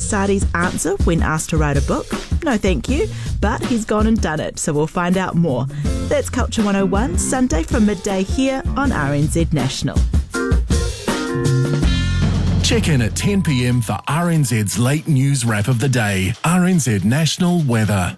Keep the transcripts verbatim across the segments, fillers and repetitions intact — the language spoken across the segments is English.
Sadi's answer when asked to write a book? No thank you, but he's gone and done it, so we'll find out more. That's Culture one oh one, Sunday from midday here on R N Z National. Check in at ten p m for R N Z's late news wrap of the day. R N Z National Weather.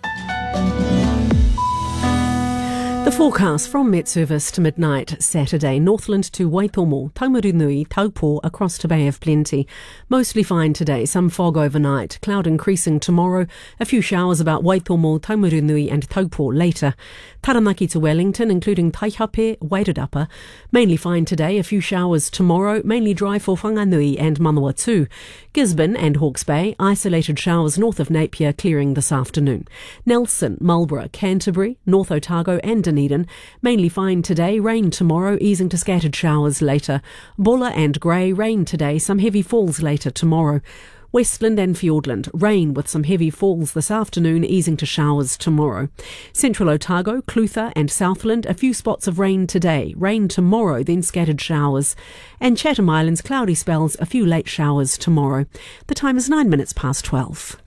The forecast from Met Service to midnight Saturday. Northland to Waitomo, Taumarunui, Taupo across to Bay of Plenty. Mostly fine today, some fog overnight. Cloud increasing tomorrow. A few showers about Waitomo, Taumarunui and Taupo later. Taranaki to Wellington, including Taihape, Wairarapa. Mainly fine today, a few showers tomorrow. Mainly dry for Whanganui and Manawatu. Gisborne and Hawke's Bay, isolated showers north of Napier clearing this afternoon. Nelson, Marlborough, Canterbury, North Otago and Dunedin, mainly fine today, rain tomorrow, easing to scattered showers later. Bulla and Grey, rain today, some heavy falls later tomorrow. Westland and Fiordland, rain with some heavy falls this afternoon, easing to showers tomorrow. Central Otago, Clutha and Southland, a few spots of rain today, rain tomorrow, then scattered showers. And Chatham Islands, cloudy spells, a few late showers tomorrow. The time is nine minutes past twelve.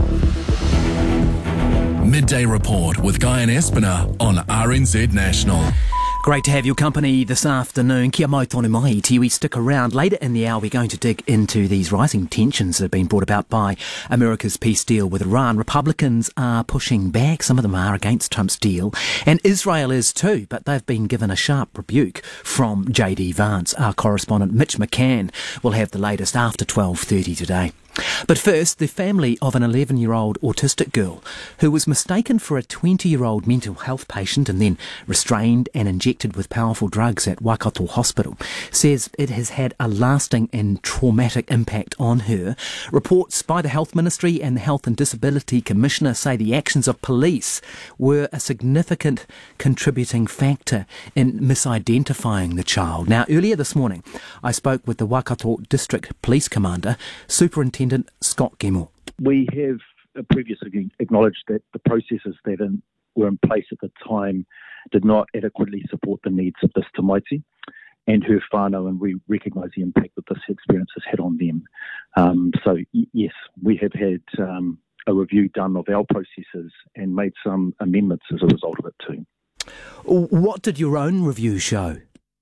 Midday Report with Guy and Espiner on R N Z National. Great to have your company this afternoon. Kia mai tonu mai, Tiwi. Stick around. Later in the hour, we're going to dig into these rising tensions that have been brought about by America's peace deal with Iran. Republicans are pushing back. Some of them are against Trump's deal. And Israel is too, but they've been given a sharp rebuke from J D Vance. Our correspondent Mitch McCann will have the latest after twelve thirty today. But first, the family of an eleven-year-old autistic girl who was mistaken for a twenty-year-old mental health patient and then restrained and injected with powerful drugs at Waikato Hospital says it has had a lasting and traumatic impact on her. Reports by the Health Ministry and the Health and Disability Commissioner say the actions of police were a significant contributing factor in misidentifying the child. Now, earlier this morning, I spoke with the Waikato District Police Commander, Superintendent Scott Gemmell. We have previously acknowledged that the processes that in, were in place at the time did not adequately support the needs of this Tamaiti and her whānau, and we recognise the impact that this experience has had on them. Um, so, y- yes, we have had um, a review done of our processes and made some amendments as a result of it too. What did your own review show?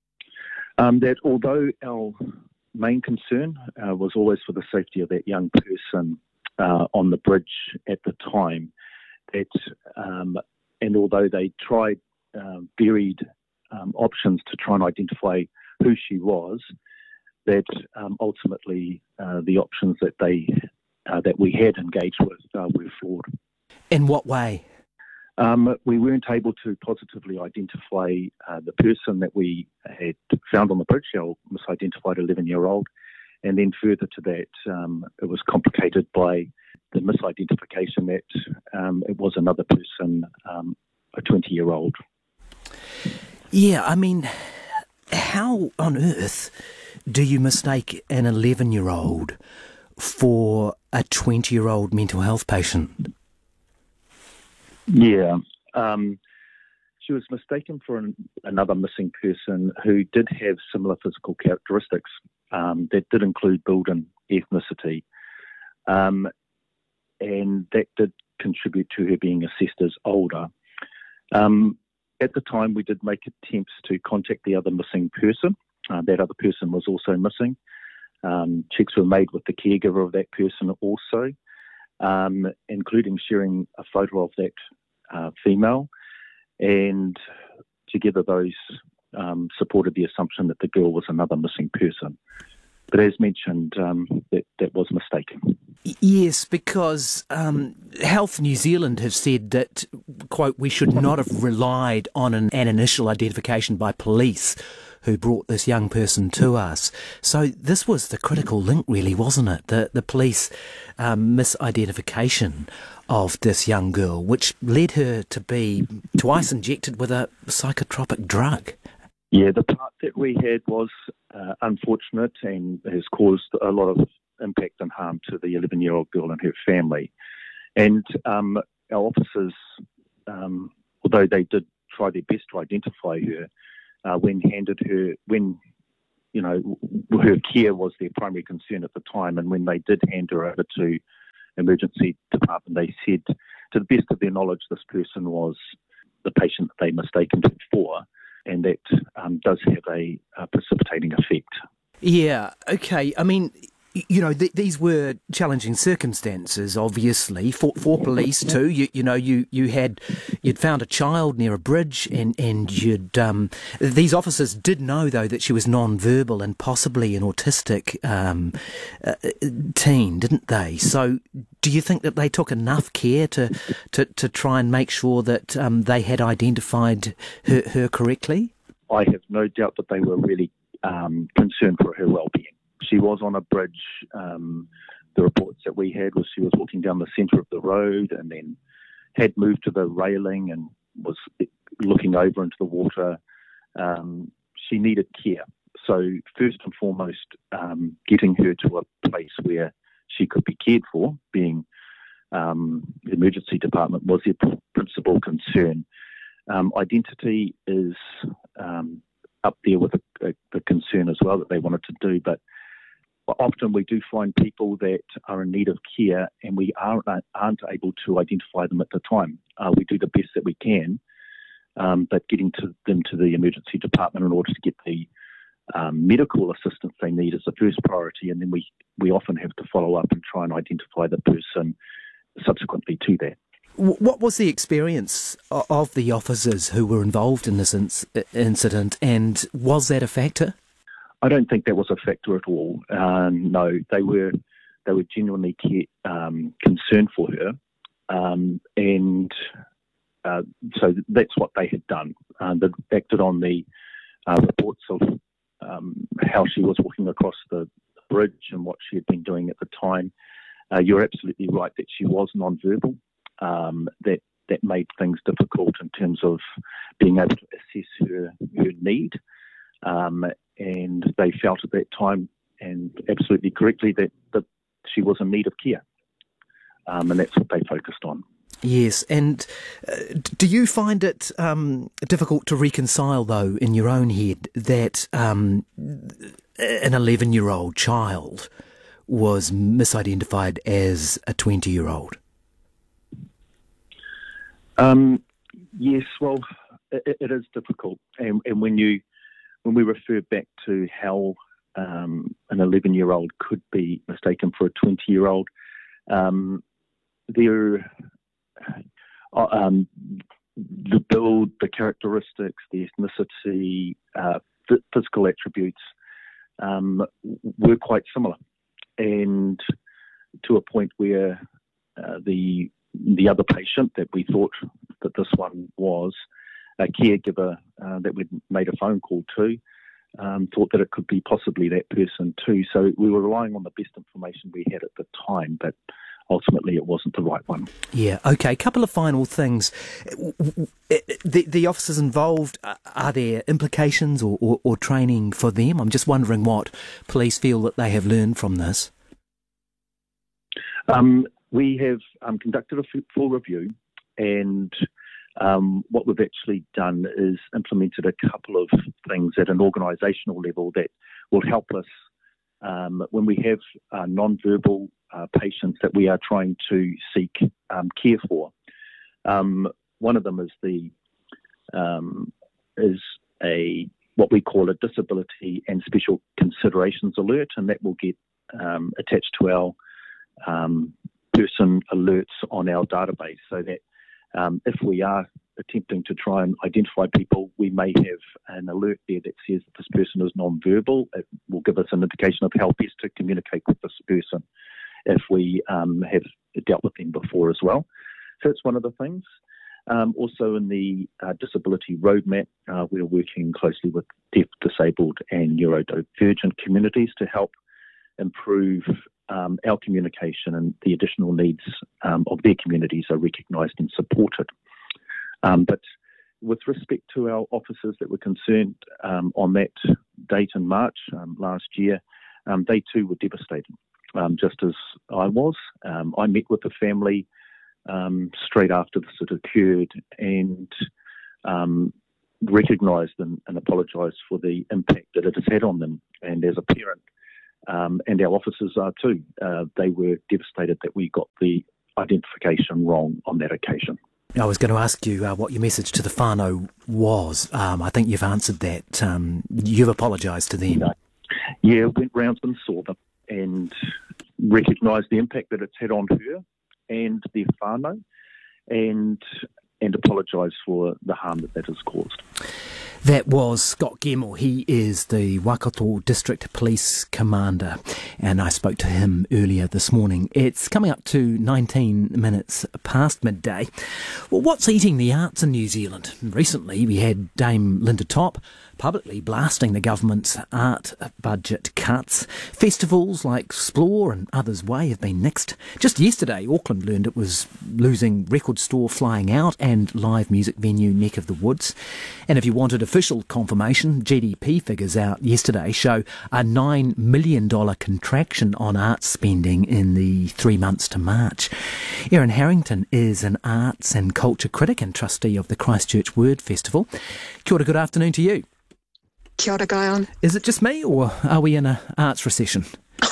Um, that although our main concern uh, was always for the safety of that young person uh, on the bridge at the time, that um, and although they tried uh, varied um, options to try and identify who she was, that um, ultimately uh, the options that they uh, that we had engaged with uh, were flawed. In what way? Um, we weren't able to positively identify uh, the person that we had found on the bridge, our misidentified eleven-year-old, and then further to that, um, it was complicated by the misidentification that um, it was another person, um, a twenty-year-old. Yeah, I mean, how on earth do you mistake an eleven-year-old for a twenty-year-old mental health patient? Yeah, um, she was mistaken for an, another missing person who did have similar physical characteristics um, that did include build and ethnicity, um, and that did contribute to her being assessed as older. Um, at the time, we did make attempts to contact the other missing person. Uh, that other person was also missing. Um, checks were made with the caregiver of that person also. Um, including sharing a photo of that uh, female, and together those um, supported the assumption that the girl was another missing person. But as mentioned, um, that, that was mistaken. Yes, because um, Health New Zealand have said that, quote, we should not have relied on an, an initial identification by police who brought this young person to us. So this was the critical link, really, wasn't it? The the police um, misidentification of this young girl, which led her to be twice injected with a psychotropic drug. Yeah, the part that we had was uh, unfortunate and has caused a lot of impact and harm to the eleven-year-old girl and her family. And um, our officers, um, although they did try their best to identify her, Uh, when handed her, when, you know, her care was their primary concern at the time, and when they did hand her over to emergency department, they said, to the best of their knowledge, this person was the patient that they mistaken for, and that um, does have a, a precipitating effect. Yeah, okay. I mean, you know, th- these were challenging circumstances, obviously, for for police too. You you know, you, you had you'd found a child near a bridge, and and you'd um, these officers did know though that she was non-verbal and possibly an autistic um, uh, teen, didn't they? So, do you think that they took enough care to to, to try and make sure that um, they had identified her, her correctly? I have no doubt that they were really um, concerned for her well-being. She was on a bridge. Um, the reports that we had was she was walking down the centre of the road and then had moved to the railing and was looking over into the water. Um, she needed care. So first and foremost, um, getting her to a place where she could be cared for, being um, the emergency department, was their pr- principal concern. Um, identity is um, up there with a, a, a concern as well that they wanted to do, but often we do find people that are in need of care and we aren't, aren't able to identify them at the time. Uh, we do the best that we can, um, but getting to them to the emergency department in order to get the um, medical assistance they need is the first priority, and then we, we often have to follow up and try and identify the person subsequently to that. What was the experience of the officers who were involved in this incident, and was that a factor? I don't think that was a factor at all. Uh, no, they were they were genuinely care, um, concerned for her, um, and uh, so that's what they had done. Uh, they acted on the uh, reports of um, how she was walking across the bridge and what she had been doing at the time. Uh, you're absolutely right that she was non-verbal. Um, that that made things difficult in terms of being able to assess her her need. Um, and they felt at that time, and absolutely correctly, that, that she was in need of care. Um, and that's what they focused on. Yes, and uh, do you find it um, difficult to reconcile, though, in your own head, that um, an eleven-year-old child was misidentified as a twenty-year-old? Um, yes, well, it, it is difficult. And, and when you when we refer back to how um, an eleven-year-old could be mistaken for a twenty-year-old, um, there, uh, um, the build, the characteristics, the ethnicity, uh, the physical attributes um, were quite similar, and to a point where uh, the the other patient that we thought that this one was, a caregiver uh, that we'd made a phone call to, um, thought that it could be possibly that person too. So we were relying on the best information we had at the time, but ultimately it wasn't the right one. Yeah, okay. Couple of final things. The, the officers involved, are there implications or, or, or training for them? I'm just wondering what police feel that they have learned from this. Um, we have um, conducted a full review, and um, what we've actually done is implemented a couple of things at an organisational level that will help us um, when we have uh, non-verbal uh, patients that we are trying to seek um, care for. Um, one of them is the um, is a what we call a disability and special considerations alert, and that will get um, attached to our um, person alerts on our database, so that um, if we are attempting to try and identify people, we may have an alert there that says that this person is non-verbal. It will give us an indication of how best to communicate with this person if we um, have dealt with them before as well. So that's one of the things. Um, also in the uh, disability roadmap, uh, we're working closely with deaf, disabled and neurodivergent communities to help improve um, our communication, and the additional needs um, of their communities are recognised and supported. Um, but with respect to our officers that were concerned um, on that date in March um, last year, um, they too were devastated, um, just as I was. Um, I met with the family um, straight after this had occurred and um, recognised and, and apologised for the impact that it has had on them. And as a parent, um, and our officers are too. Uh, they were devastated that we got the identification wrong on that occasion. I was going to ask you uh, what your message to the whānau was. Um, I think you've answered that. Um, you've apologised to them. No. Yeah, went round and saw them and recognised the impact that it's had on her and their whānau, and and apologise for the harm that that has caused. That was Scott Gemmell. He is the Waikato District Police Commander, and I spoke to him earlier this morning. It's coming up to nineteen minutes past midday. Well, what's eating the arts in New Zealand? Recently, we had Dame Linda Topp publicly blasting the government's art budget cuts. Festivals like Explore and Others Way have been nixed. Just yesterday, Auckland learned it was losing Record Store Flying Out and live music venue Neck of the Woods. And if you wanted official confirmation, G D P figures out yesterday show a nine million dollars contraction on arts spending in the three months to March. Erin Harrington is an arts and culture critic and trustee of the Christchurch Word Festival. Kia ora, good afternoon to you. Kia ora, Guyon. Is it just me, or are we in an arts recession?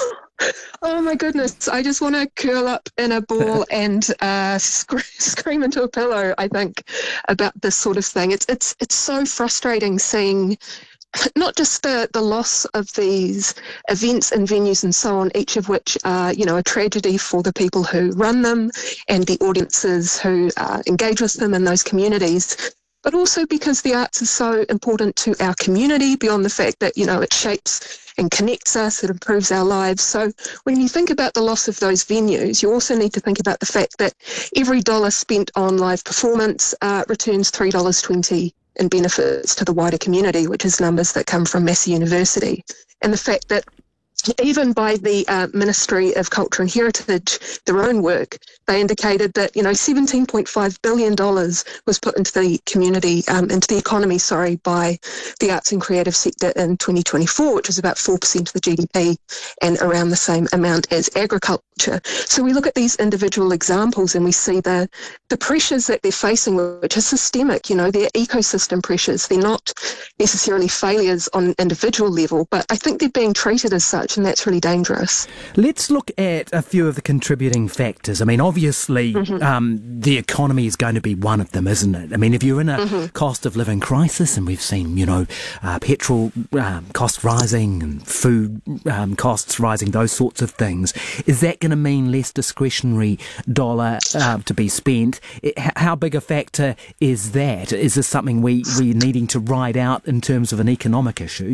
Oh my goodness, I just want to curl up in a ball and uh, sc- scream into a pillow, I think, about this sort of thing. It's it's it's so frustrating seeing not just the, the loss of these events and venues and so on, each of which are, you know, a tragedy for the people who run them and the audiences who uh, engage with them in those communities, but also because the arts is so important to our community beyond the fact that, you know, it shapes and connects us, it improves our lives. So when you think about the loss of those venues, you also need to think about the fact that every dollar spent on live performance uh, returns three dollars twenty in benefits to the wider community, which is numbers that come from Massey University. And the fact that even by the uh, Ministry of Culture and Heritage, their own work, they indicated that, you know, seventeen point five billion dollars was put into the community, um, into the economy, sorry, by the arts and creative sector in twenty twenty-four, which is about four percent of the G D P and around the same amount as agriculture. So we look at these individual examples and we see the, the pressures that they're facing, which are systemic, you know, they're ecosystem pressures. They're not necessarily failures on an individual level, but I think they're being treated as such, and that's really dangerous. Let's look at a few of the contributing factors. I mean, obviously, mm-hmm. um, the economy is going to be one of them, isn't it? I mean, if you're in a mm-hmm. cost of living crisis, and we've seen, you know, uh, petrol um, costs rising and food um, costs rising, those sorts of things, is that going to mean less discretionary dollar uh, to be spent? It, how big a factor is that? Is this something we, we're needing to ride out in terms of an economic issue?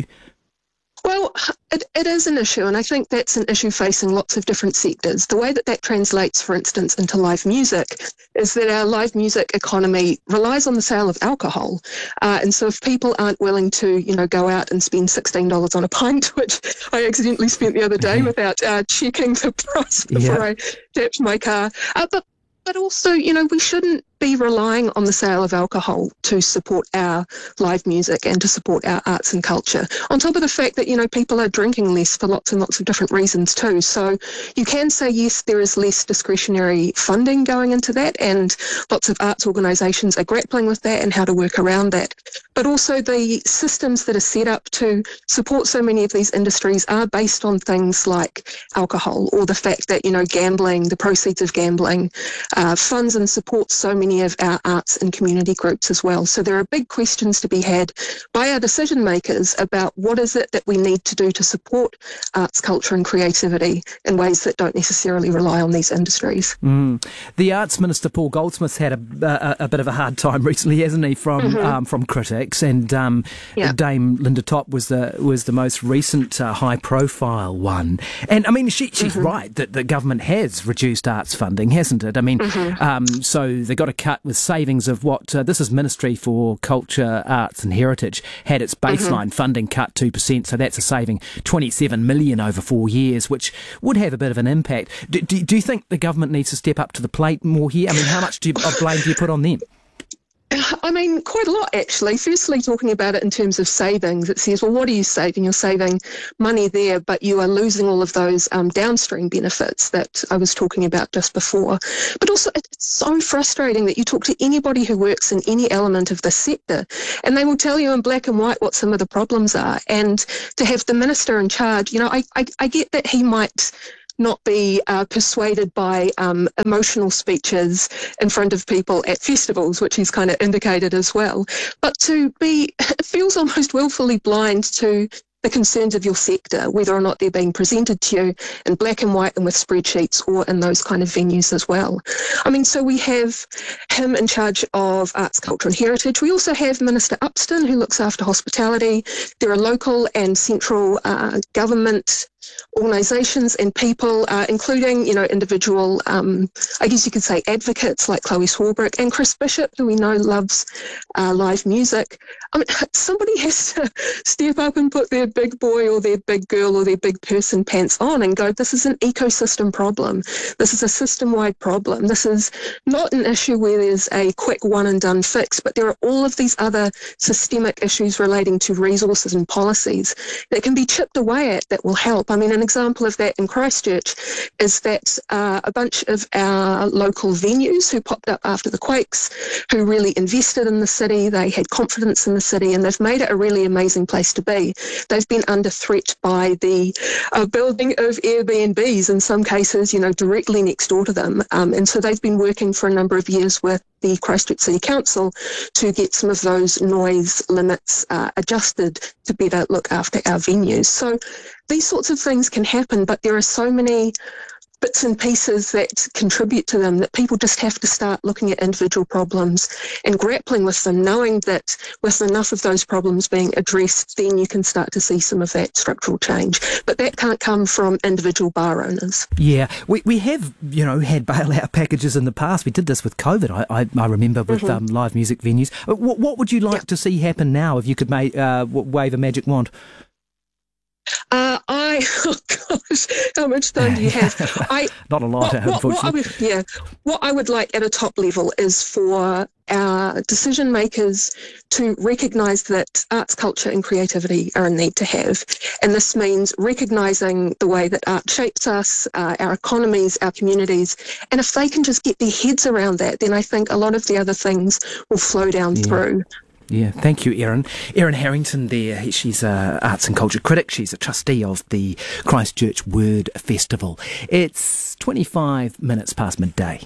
Well, it, it is an issue, and I think that's an issue facing lots of different sectors. The way that that translates, for instance, into live music is that our live music economy relies on the sale of alcohol. Uh, and so if people aren't willing to, you know, go out and spend sixteen dollars on a pint, which I accidentally spent the other day without uh, checking the price before yeah. I tapped my car. Uh, but But also, you know, we shouldn't be relying on the sale of alcohol to support our live music and to support our arts and culture. On top of the fact that, you know, people are drinking less for lots and lots of different reasons too. So you can say, yes, there is less discretionary funding going into that, and lots of arts organisations are grappling with that and how to work around that. But also the systems that are set up to support so many of these industries are based on things like alcohol, or the fact that, you know, gambling, the proceeds of gambling, uh, funds and supports so many of our arts and community groups as well. So there are big questions to be had by our decision makers about what is it that we need to do to support arts, culture and creativity in ways that don't necessarily rely on these industries. Mm. The Arts Minister, Paul Goldsmith's had a, a, a bit of a hard time recently, hasn't he, from mm-hmm. um, from critics, and um, yeah. Dame Linda Topp was the was the most recent uh, high profile one. And I mean, she, she's mm-hmm. right that the government has reduced arts funding, hasn't it? I mean, mm-hmm. um, so they got a cut with savings of what uh, this is Ministry for Culture, Arts and Heritage had its baseline mm-hmm. funding cut two percent, so that's a saving twenty-seven million over four years, which would have a bit of an impact. Do, do, do you think the government needs to step up to the plate more here? I mean, how much do you, of blame do you put on them? I mean, quite a lot, actually. Firstly, talking about it in terms of savings, it says, well, what are you saving? You're saving money there, but you are losing all of those um, downstream benefits that I was talking about just before. But also, it's so frustrating that you talk to anybody who works in any element of the sector, and they will tell you in black and white what some of the problems are. And to have the minister in charge, you know, I, I, I get that he might not be uh, persuaded by um, emotional speeches in front of people at festivals, which he's kind of indicated as well. But to be, it feels almost willfully blind to the concerns of your sector, whether or not they're being presented to you in black and white and with spreadsheets or in those kind of venues as well. I mean, so we have him in charge of arts, culture and heritage. We also have Minister Upston, who looks after hospitality. There are local and central uh, government organisations and people, uh, including, you know, individual, um, I guess you could say advocates like Chloe Swarbrick and Chris Bishop, who we know loves uh, live music. I mean, somebody has to step up and put their big boy or their big girl or their big person pants on and go, this is an ecosystem problem. This is a system-wide problem. This is not an issue where there's a quick one-and-done fix, but there are all of these other systemic issues relating to resources and policies that can be chipped away at that will help. I mean, an example of that in Christchurch is that uh, a bunch of our local venues who popped up after the quakes, who really invested in the city, they had confidence in the city, and they've made it a really amazing place to be. They've been under threat by the uh, building of Airbnbs, in some cases, you know, directly next door to them. Um, and so they've been working for a number of years with the Christchurch City Council to get some of those noise limits uh, adjusted to better look after our venues. So these sorts of things can happen, but there are so many bits and pieces that contribute to them that people just have to start looking at individual problems and grappling with them, knowing that with enough of those problems being addressed, then you can start to see some of that structural change. But that can't come from individual bar owners. Yeah, we we have, you know, had bailout packages in the past. We did this with COVID, I I, I remember, with mm-hmm. um, live music venues. What, what would you like yeah. to see happen now if you could make, uh, wave a magic wand? Uh, I, oh gosh, how much time do you have? I, Not a lot, what, unfortunately. What, what I would, yeah, what I would like at a top level is for our decision makers to recognise that arts, culture and creativity are a need to have. And this means recognising the way that art shapes us, uh, our economies, our communities. And if they can just get their heads around that, then I think a lot of the other things will flow down yeah. through. Yeah, thank you, Erin. Erin Harrington there, she's an arts and culture critic. She's a trustee of the Christchurch Word Festival. It's twenty-five minutes past midday.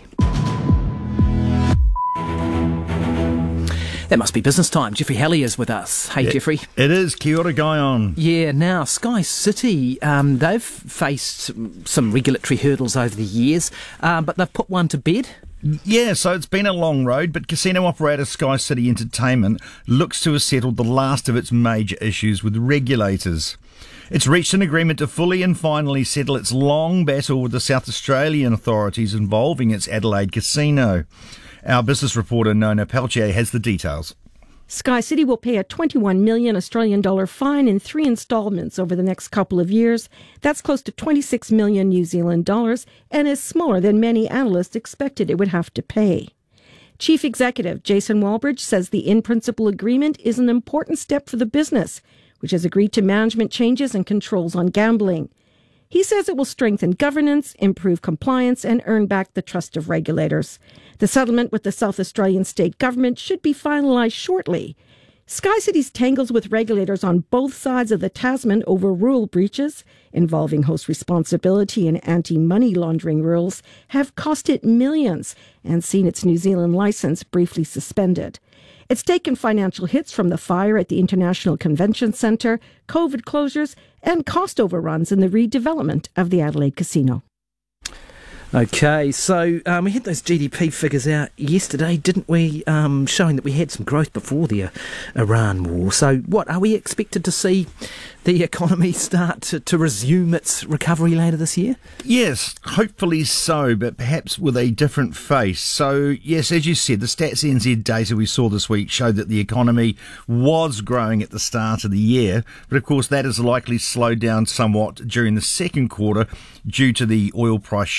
That must be business time. Jeffrey Halley is with us. Hey, it, Jeffrey. It is. Kia ora, Guy on. Yeah, now, Sky City, um, they've faced some regulatory hurdles over the years, uh, but they've put one to bed. Yeah, so it's been a long road, but casino operator Sky City Entertainment looks to have settled the last of its major issues with regulators. It's reached an agreement to fully and finally settle its long battle with the South Australian authorities involving its Adelaide casino. Our business reporter Nona Peltier has the details. Sky City will pay a twenty-one million Australian dollar fine in three instalments over the next couple of years. That's close to twenty-six million New Zealand dollars and is smaller than many analysts expected it would have to pay. Chief Executive Jason Walbridge says the in-principle agreement is an important step for the business, which has agreed to management changes and controls on gambling. He says it will strengthen governance, improve compliance, and earn back the trust of regulators. The settlement with the South Australian state government should be finalised shortly. Sky City's tangles with regulators on both sides of the Tasman over rule breaches involving host responsibility and anti-money laundering rules have cost it millions and seen its New Zealand licence briefly suspended. It's taken financial hits from the fire at the International Convention Centre, COVID closures, and cost overruns in the redevelopment of the Adelaide Casino. Okay, so um, we had those G D P figures out yesterday, didn't we, um, showing that we had some growth before the uh, Iran war. So what, are we expected to see the economy start to, to resume its recovery later this year? Yes, hopefully so, but perhaps with a different face. So, yes, as you said, the Stats N Z data we saw this week showed that the economy was growing at the start of the year, but of course that has likely slowed down somewhat during the second quarter due to the oil price shock that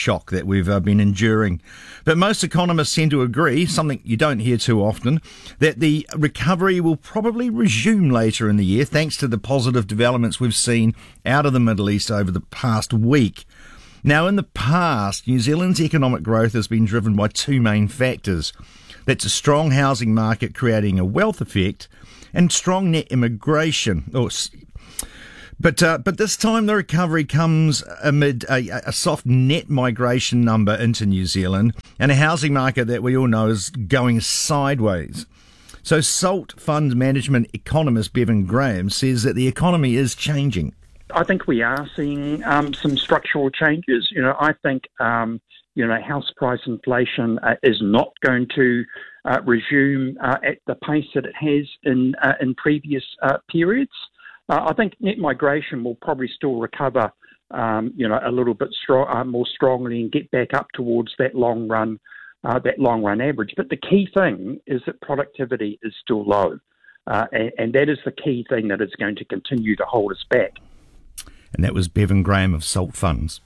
that we've uh, been enduring. But most economists tend to agree, something you don't hear too often, that the recovery will probably resume later in the year thanks to the positive developments we've seen out of the Middle East over the past week. Now, in the past, New Zealand's economic growth has been driven by two main factors. That's a strong housing market creating a wealth effect and strong net immigration. Or, but uh, but this time the recovery comes amid a, a soft net migration number into New Zealand and a housing market that we all know is going sideways. So Salt Fund Management economist Bevan Graham says that the economy is changing. I think we are seeing um, some structural changes. You know, I think, um, you know, house price inflation uh, is not going to uh, resume uh, at the pace that it has in uh, in previous uh, periods. Uh, I think net migration will probably still recover, um, you know, a little bit strong, uh, more strongly and get back up towards that long run, uh, that long run average. But the key thing is that productivity is still low, uh, and, and that is the key thing that is going to continue to hold us back. And that was Bevan Graham of Salt Funds.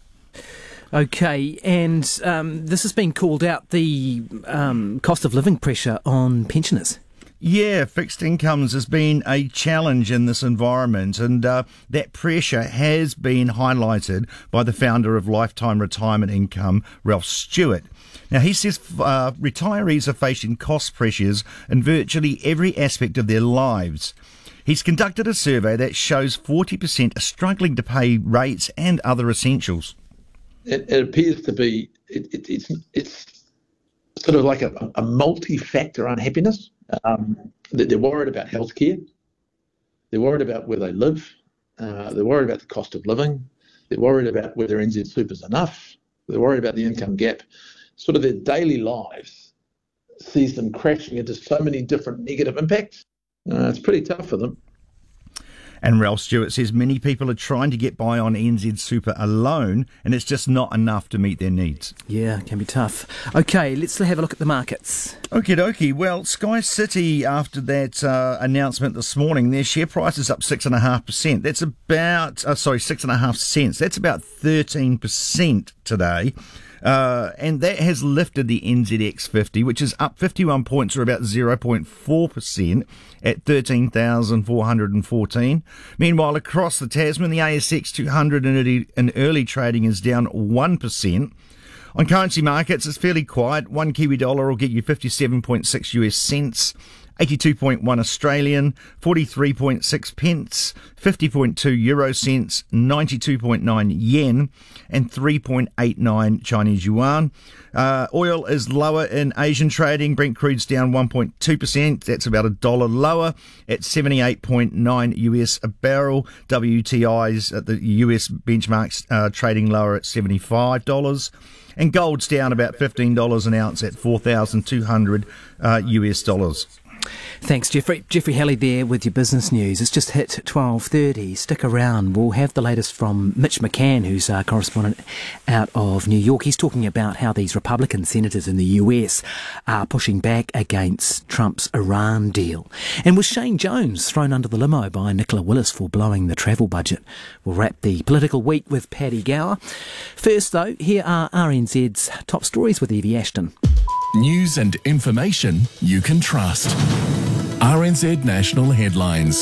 Okay, and um, this has been called out, the um, cost of living pressure on pensioners. Yeah, fixed incomes has been a challenge in this environment, and uh, that pressure has been highlighted by the founder of Lifetime Retirement Income, Ralph Stewart. Now, he says uh, retirees are facing cost pressures in virtually every aspect of their lives. He's conducted a survey that shows forty percent are struggling to pay rates and other essentials. It, it appears to be, it, it, it's it's sort of like a, a multi-factor unhappiness. Um, they're worried about healthcare. They're worried about where they live. Uh, they're worried about the cost of living. They're worried about whether N Z Super's enough. They're worried about the income gap. Sort of their daily lives sees them crashing into so many different negative impacts. Uh, it's pretty tough for them. And Ralph Stewart says many people are trying to get by on N Z Super alone, and it's just not enough to meet their needs. Yeah, it can be tough. Okay, let's have a look at the markets. Okie dokie. Well, Sky City, after that uh, announcement this morning, their share price is up six point five percent. That's about, uh, sorry, six point five cents. That's about thirteen percent today. Uh, and that has lifted the N Z X fifty, which is up fifty-one points, or about zero point four percent, at thirteen thousand four hundred fourteen. Meanwhile, across the Tasman, the A S X two hundred in early, in early trading is down one percent. On currency markets, it's fairly quiet. One Kiwi dollar will get you fifty-seven point six U S cents. eighty-two point one Australian, forty-three point six pence, fifty point two euro cents, ninety-two point nine yen, and three point eight nine Chinese yuan. Uh, oil is lower in Asian trading. Brent crude's down one point two percent. That's about a dollar lower at seventy-eight point nine U S a barrel. W T I's at the U S benchmarks uh, trading lower at seventy-five dollars. And gold's down about fifteen dollars an ounce at four thousand two hundred uh, U S dollars. Thanks, Jeffrey. Jeffrey Halley there with your business news. It's just hit twelve thirty. Stick around. We'll have the latest from Mitch McCann, who's our correspondent out of New York. He's talking about how these Republican senators in the U S are pushing back against Trump's Iran deal. And with Shane Jones thrown under the limo by Nicola Willis for blowing the travel budget. We'll wrap the political week with Paddy Gower. First, though, here are R N Z's top stories with Evie Ashton. News and information you can trust. R N Z National Headlines.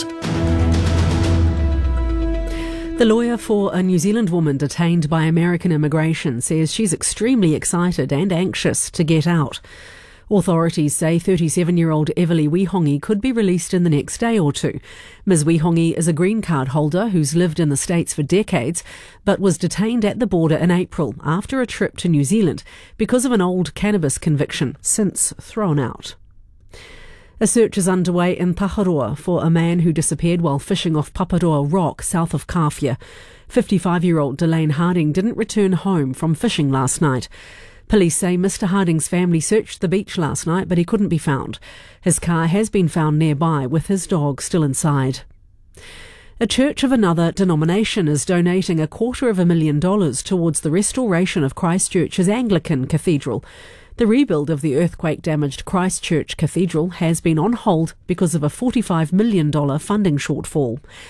The lawyer for a New Zealand woman detained by American immigration says she's extremely excited and anxious to get out. Authorities say thirty-seven-year-old Everly Wihongi could be released in the next day or two. Miz Wihongi is a green card holder who's lived in the States for decades, but was detained at the border in April after a trip to New Zealand because of an old cannabis conviction, since thrown out. A search is underway in Paharoa for a man who disappeared while fishing off Paparoa Rock south of Kawhia. fifty-five-year-old Delane Harding didn't return home from fishing last night. Police say Mister Harding's family searched the beach last night, but he couldn't be found. His car has been found nearby with his dog still inside. A church of another denomination is donating a quarter of a million dollars towards the restoration of Christchurch's Anglican Cathedral. The rebuild of the earthquake-damaged Christchurch Cathedral has been on hold because of a forty-five million dollars funding shortfall.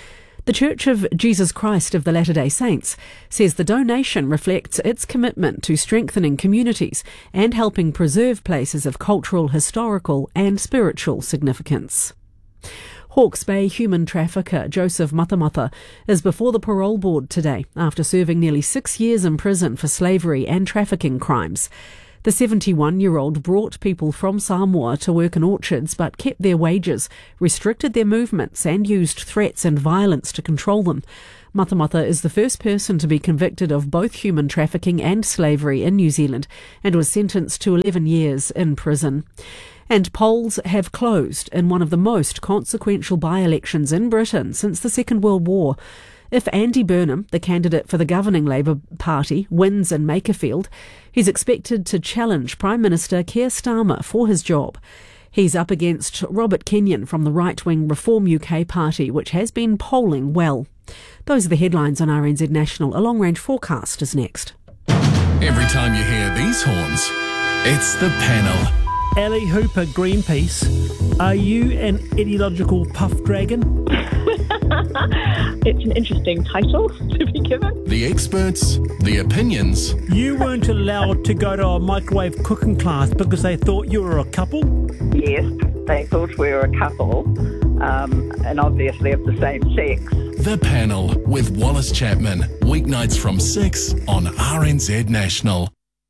The Church of Jesus Christ of the Latter-day Saints says the donation reflects its commitment to strengthening communities and helping preserve places of cultural, historical and spiritual significance. Hawke's Bay human trafficker Joseph Matamata is before the parole board today after serving nearly six years in prison for slavery and trafficking crimes. The seventy-one-year-old brought people from Samoa to work in orchards but kept their wages, restricted their movements and used threats and violence to control them. Matamata is the first person to be convicted of both human trafficking and slavery in New Zealand and was sentenced to eleven years in prison. And polls have closed in one of the most consequential by-elections in Britain since the Second World War. If Andy Burnham, the candidate for the governing Labour Party, wins in Makerfield, he's expected to challenge Prime Minister Keir Starmer for his job. He's up against Robert Kenyon from the right-wing Reform U K party, which has been polling well. Those are the headlines on R N Z National. A long-range forecast is next. Every time you hear these horns, it's the panel. Ali Hooper, Greenpeace. Are you an ideological puff dragon? It's an interesting title to be given. The experts, the opinions. You weren't allowed to go to a microwave cooking class because they thought you were a couple? Yes, they thought we were a couple, um, and obviously of the same sex. The Panel with Wallace Chapman, weeknights from six on R N Z National.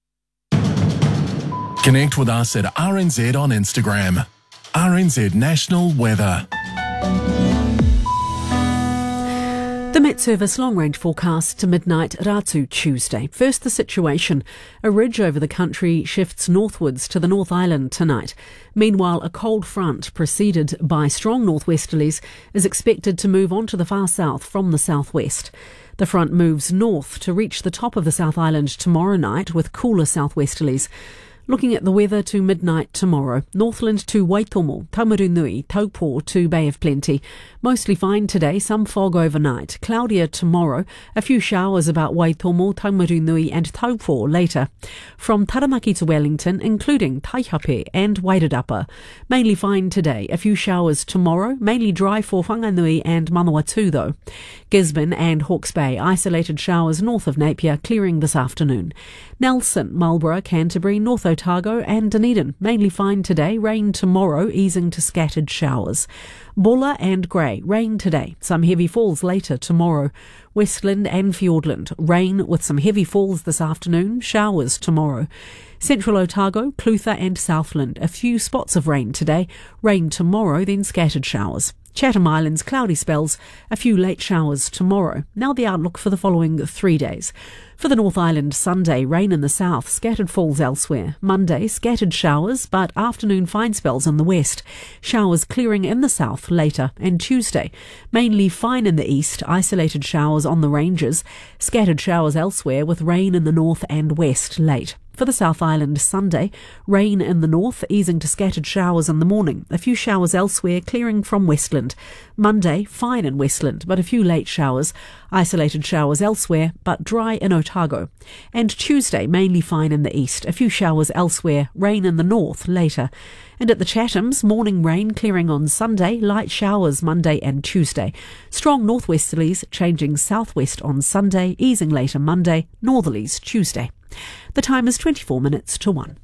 Connect with us at R N Z on Instagram. R N Z National Weather. The Met Service long-range forecast to midnight Ratu Tuesday. First, the situation. A ridge over the country shifts northwards to the North Island tonight. Meanwhile, a cold front preceded by strong northwesterlies is expected to move on to the far south from the southwest. The front moves north to reach the top of the South Island tomorrow night with cooler southwesterlies. Looking at the weather to midnight tomorrow, Northland to Waitomo, Taumarunui, Taupo to Bay of Plenty. Mostly fine today, some fog overnight. Cloudier tomorrow, a few showers about Waitomo, Taumarunui and Taupo later. From Taramaki to Wellington, including Taihape and Wairarapa. Mainly fine today, a few showers tomorrow, mainly dry for Whanganui and Manawatu though. Gisborne and Hawke's Bay, isolated showers north of Napier, clearing this afternoon. Nelson, Marlborough, Canterbury, North Otago and Dunedin, mainly fine today, rain tomorrow, easing to scattered showers. Bulla and Grey, rain today, some heavy falls later tomorrow. Westland and Fiordland, rain with some heavy falls this afternoon, showers tomorrow. Central Otago, Clutha and Southland, a few spots of rain today, rain tomorrow, then scattered showers. Chatham Islands, cloudy spells, a few late showers tomorrow. Now the outlook for the following three days. For the North Island, Sunday, rain in the south, scattered falls elsewhere. Monday, scattered showers, but afternoon fine spells in the west. Showers clearing in the south later. And Tuesday, mainly fine in the east, isolated showers on the ranges. Scattered showers elsewhere with rain in the north and west late. For the South Island, Sunday, rain in the north, easing to scattered showers in the morning. A few showers elsewhere, clearing from Westland. Monday, fine in Westland, but a few late showers. Isolated showers elsewhere, but dry in Otago. And Tuesday, mainly fine in the east. A few showers elsewhere, rain in the north later. And at the Chathams, morning rain clearing on Sunday, light showers Monday and Tuesday. Strong northwesterlies changing southwest on Sunday, easing later Monday, northerlies Tuesday. The time is twenty-four minutes to one.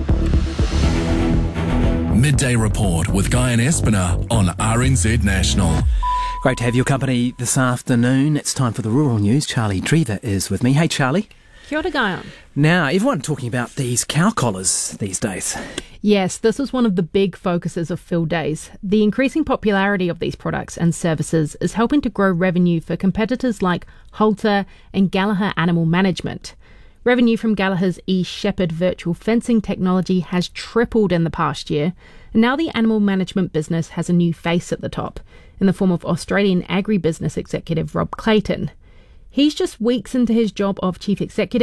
Midday Report with Guy and Espiner on R N Z National. Great to have your company this afternoon. It's time for the rural news. Charlie Treva is with me. Hey, Charlie. Kia ora, Guyon. Now, everyone talking about these cow collars these days. Yes, this is one of the big focuses of Field Days. The increasing popularity of these products and services is helping to grow revenue for competitors like Halter and Gallagher Animal Management. Revenue from Gallagher's eShepherd virtual fencing technology has tripled in the past year, and now the animal management business has a new face at the top, in the form of Australian agribusiness executive Rob Clayton. He's just weeks into his job of chief executive,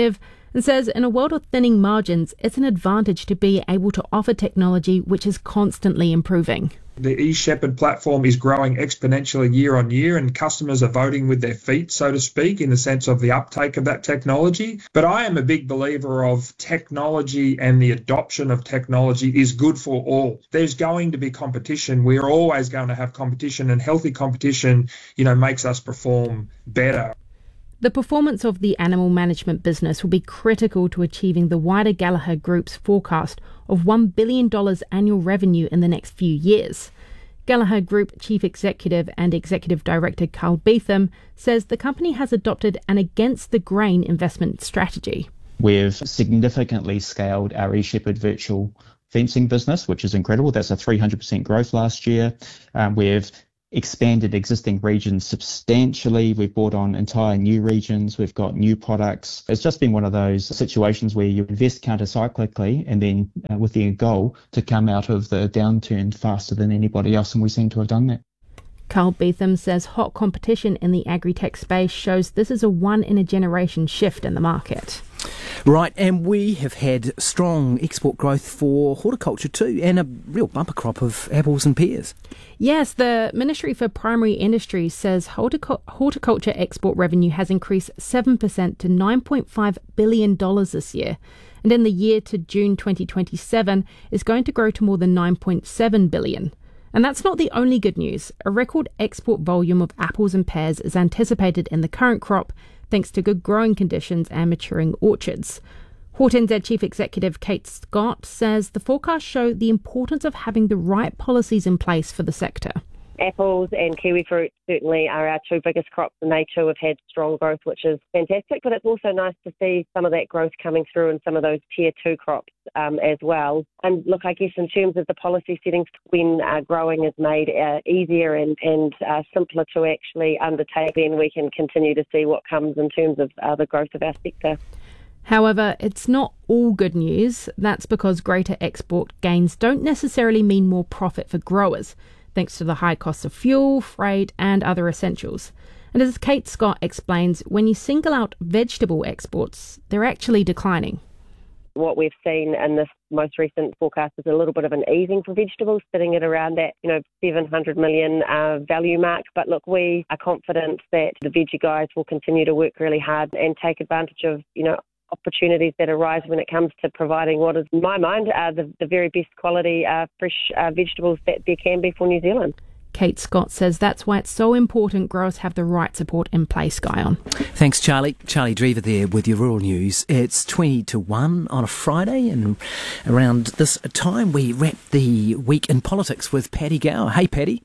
and says in a world of thinning margins, it's an advantage to be able to offer technology which is constantly improving. The eShepherd platform is growing exponentially year on year, and customers are voting with their feet, so to speak, in the sense of the uptake of that technology. But I am a big believer of technology, and the adoption of technology is good for all. There's going to be competition. We're always going to have competition, and healthy competition, you know, makes us perform better. The performance of the animal management business will be critical to achieving the wider Gallagher Group's forecast of one billion dollars annual revenue in the next few years. Gallagher Group Chief Executive and Executive Director Carl Beetham says the company has adopted an against-the-grain investment strategy. We've significantly scaled our eShepherd virtual fencing business, which is incredible. That's a three hundred percent growth last year. Um, we've expanded existing regions substantially. We've brought on entire new regions. We've got new products. It's just been one of those situations where you invest counter-cyclically and then uh, with the goal to come out of the downturn faster than anybody else, and we seem to have done that. Carl Beetham says hot competition in the agri-tech space shows this is a one-in-a-generation shift in the market. Right, and we have had strong export growth for horticulture too, and a real bumper crop of apples and pears. Yes, the Ministry for Primary Industries says horticul- horticulture export revenue has increased seven percent to nine point five billion dollars this year, and in the year to June twenty twenty-seven is going to grow to more than nine point seven billion dollars. And that's not the only good news. A record export volume of apples and pears is anticipated in the current crop, thanks to good growing conditions and maturing orchards. HortNZ Chief Executive Kate Scott says the forecasts show the importance of having the right policies in place for the sector. Apples and kiwi fruit certainly are our two biggest crops, and they too have had strong growth, which is fantastic. But it's also nice to see some of that growth coming through in some of those tier two crops um, as well. And look, I guess in terms of the policy settings, when uh, growing is made uh, easier and, and uh, simpler to actually undertake, then we can continue to see what comes in terms of uh, the growth of our sector. However, it's not all good news. That's because greater export gains don't necessarily mean more profit for growers, thanks to the high cost of fuel, freight and other essentials. And as Kate Scott explains, when you single out vegetable exports, they're actually declining. What we've seen in this most recent forecast is a little bit of an easing for vegetables, sitting at around that, you know, seven hundred million uh, value mark. But look, we are confident that the veggie guys will continue to work really hard and take advantage of, you know, opportunities that arise when it comes to providing what is, in my mind, uh, the, the very best quality uh, fresh uh, vegetables that there can be for New Zealand. Kate Scott says that's why it's so important growers have the right support in place, Guyon. Thanks, Charlie. Charlie Drever there with your rural news. It's twenty to one on a Friday, and around this time we wrap the week in politics with Paddy Gower. Hey, Paddy.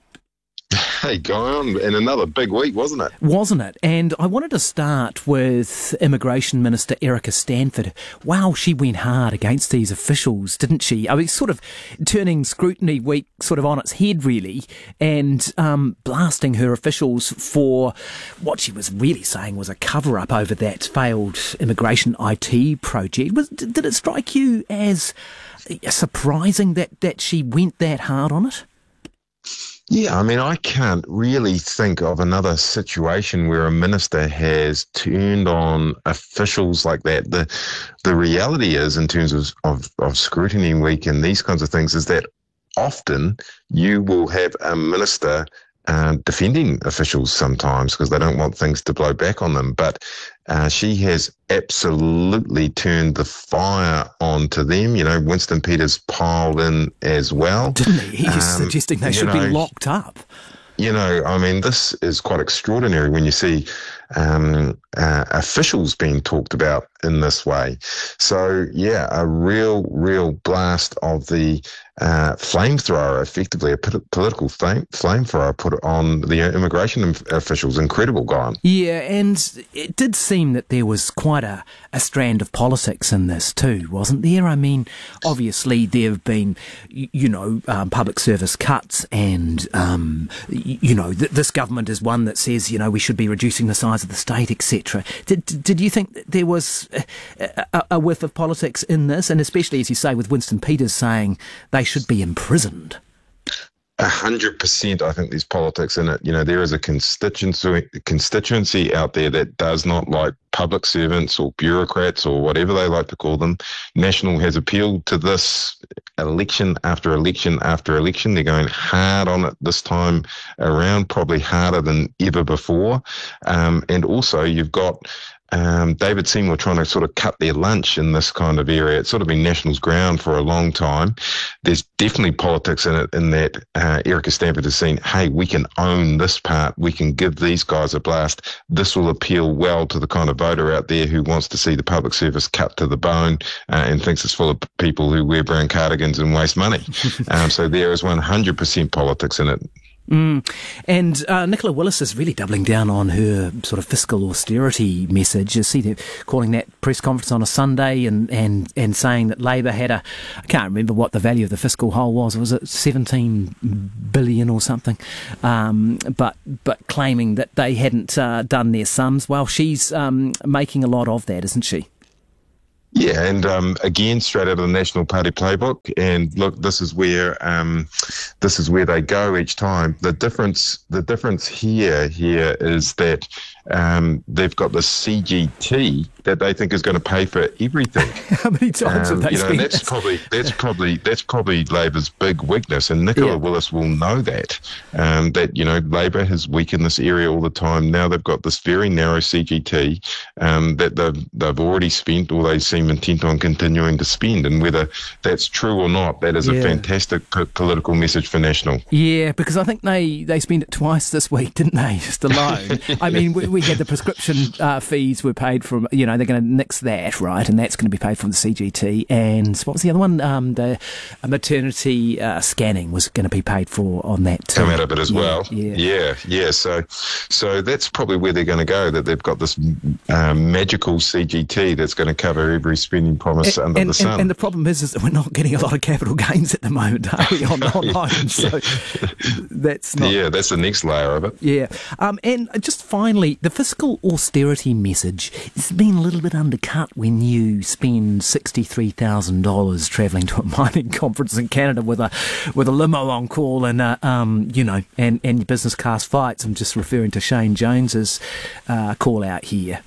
Hey, Guyon, and another big week, wasn't it? Wasn't it? And I wanted to start with Immigration Minister Erica Stanford. Wow, she went hard against these officials, didn't she? I mean, sort of turning Scrutiny Week sort of on its head, really, and um, blasting her officials for what she was really saying was a cover-up over that failed immigration I T project. Was, did it strike you as surprising that, that she went that hard on it? Yeah, I mean, I can't really think of another situation where a minister has turned on officials like that. The the reality is, in terms of, of, of Scrutiny Week and these kinds of things, is that often you will have a minister uh, defending officials sometimes because they don't want things to blow back on them. But uh, she has absolutely turned the fire onto them. You know, Winston Peters piled in as well. Didn't he? He's um, suggesting they should know, be locked up. You know, I mean, this is quite extraordinary when you see um, uh, officials being talked about in this way. So, yeah, a real, real blast of the uh, flamethrower, effectively a p- political flame, flamethrower put on the immigration officials. Incredible, guy. Yeah, and it did seem that there was quite a, a strand of politics in this too, wasn't there? I mean, obviously there have been, you, you know, um, public service cuts and, um, you, you know, th- this government is one that says, you know, we should be reducing the size of the state, et cetera. Did, did you think that there was a, a, a whiff of politics in this? And especially, as you say, with Winston Peters saying they should be imprisoned. A hundred percent, I think there's politics in it. You know, there is a constituency constituency out there that does not like public servants or bureaucrats or whatever they like to call them. National has appealed to this election after election after election. They're going hard on it this time around, probably harder than ever before. Um, and also, you've got Um, David Seymour trying to sort of cut their lunch in this kind of area. It's sort of been National's ground for a long time. There's definitely politics in it, in that uh, Erica Stanford has seen, hey, we can own this part. We can give these guys a blast. This will appeal well to the kind of voter out there who wants to see the public service cut to the bone uh, and thinks it's full of people who wear brown cardigans and waste money. um, so there is one hundred percent politics in it. Mm. And uh, Nicola Willis is really doubling down on her sort of fiscal austerity message. You see, they're calling that press conference on a Sunday and, and, and saying that Labor had a, I can't remember what the value of the fiscal hole was, was it seventeen billion or something? Um, but but claiming that they hadn't uh, done their sums. Well, she's um, making a lot of that, isn't she? Yeah, and um, again, straight out of the National Party playbook. And look, this is where um, this is where they go each time. The difference, the difference here here is that um, they've got the C G T that they think is going to pay for everything. How many times um, have they you know, spent? that's probably that's probably that's probably Labor's big weakness, and Nicola yeah. Willis will know that. Um, that you know, Labor has weakened this area all the time. Now they've got this very narrow C G T um, that they've they've already spent, or they seem intent on continuing to spend. And whether that's true or not, that is yeah. a fantastic p- political message for National. Yeah, because I think they they spent it twice this week, didn't they? Just alone. I mean, we, we had the prescription uh, fees were paid from, you know, they're going to nix that, right? And that's going to be paid from the C G T. And what was the other one? Um, the uh, maternity uh, scanning was going to be paid for on that too. Come out of it as yeah, well. Yeah, yeah, yeah. So, so that's probably where they're going to go. That they've got this um, magical C G T that's going to cover every spending promise and, under and, the sun. And, and the problem is, is that we're not getting a lot of capital gains at the moment, are we, on, on loans? So that's not. Yeah, that's the next layer of it. Yeah, um, and just finally, the fiscal austerity message has been a little bit undercut when you spend sixty-three thousand dollars travelling to a mining conference in Canada with a with a limo on call and uh, um, you know, and and your business class flights. I'm just referring to Shane Jones's uh, call out here.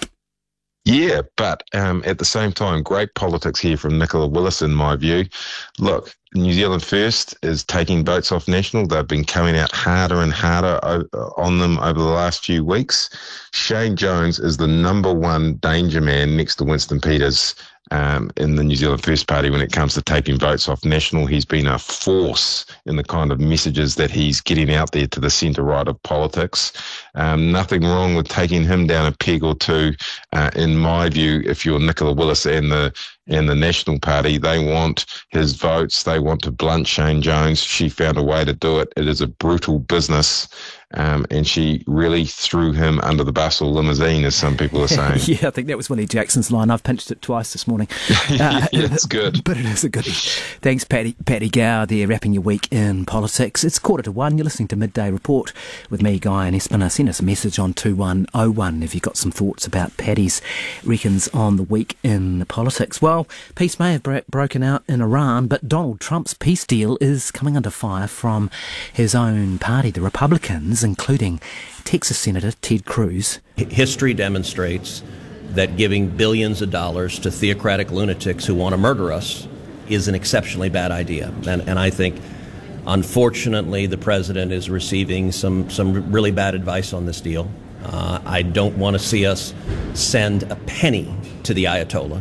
Yeah, but um, at the same time, great politics here from Nicola Willis, in my view. Look, New Zealand First is taking votes off National. They've been coming out harder and harder o- on them over the last few weeks. Shane Jones is the number one danger man next to Winston Peters um, in the New Zealand First Party when it comes to taking votes off National. He's been a force in the kind of messages that he's getting out there to the centre-right of politics. Um, nothing wrong with taking him down a peg or two, uh, in my view, if you're Nicola Willis and the and the National Party. They want his votes. They want to blunt Shane Jones. She found a way to do it. It is a brutal business. Um, and she really threw him under the bus or limousine, as some people are saying. Yeah, I think that was Willie Jackson's line. I've pinched it twice this morning. Uh, yeah, it's good. But it is a goodie. Thanks, Patty, Patty Gower there, wrapping your week in politics. It's quarter to one. You're listening to Midday Report with me, Guy and Espina. Send us a message on two one oh one if you've got some thoughts about Patty's reckons on the week in politics. Well, peace may have bro- broken out in Iran, but Donald Trump's peace deal is coming under fire from his own party, the Republicans, including Texas Senator Ted Cruz. History demonstrates that giving billions of dollars to theocratic lunatics who want to murder us is an exceptionally bad idea. And, and I think, unfortunately, the president is receiving some, some really bad advice on this deal. Uh, I don't want to see us send a penny to the Ayatollah,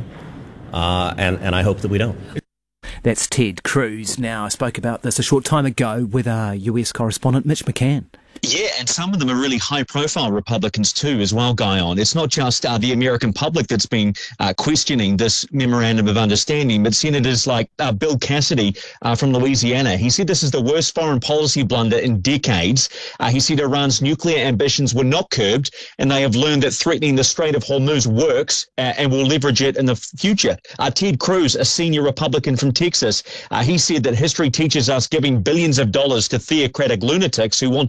uh, and, and I hope that we don't. That's Ted Cruz. Now, I spoke about this a short time ago with our U S correspondent, Mitch McCann. Yeah, and some of them are really high-profile Republicans too, as well, Guy on. It's not just uh, the American public that's been uh, questioning this memorandum of understanding, but senators like uh, Bill Cassidy uh, from Louisiana. He said this is the worst foreign policy blunder in decades. Uh, he said Iran's nuclear ambitions were not curbed, and they have learned that threatening the Strait of Hormuz works uh, and will leverage it in the future. Uh, Ted Cruz, a senior Republican from Texas, uh, he said that history teaches us giving billions of dollars to theocratic lunatics who want to murder